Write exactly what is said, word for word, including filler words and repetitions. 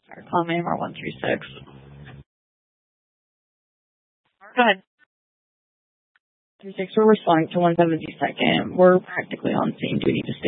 Sorry, call me more one three six. Go ahead. three six, we're responding to one seventy-second. We're practically on scene duty to stay